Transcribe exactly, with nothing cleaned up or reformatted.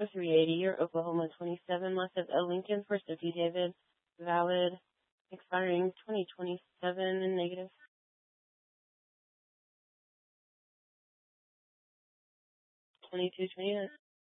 three eighty or Oklahoma twenty-seven, lots of L. Lincoln, First of D. David, valid, expiring twenty twenty-seven and negative. twenty-two twenty-nine.